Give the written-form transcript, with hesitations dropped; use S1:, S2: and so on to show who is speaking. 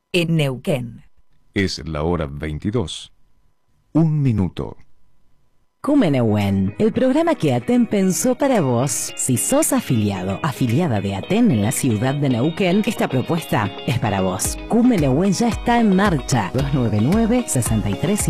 S1: en Neuquén.
S2: Es la hora 22. Un minuto.
S3: Cumenehuen, el programa que Aten pensó para vos. Si sos afiliada de Aten en la ciudad de Neuquén, esta propuesta es para vos. Cumenehuen ya está en marcha. 299-63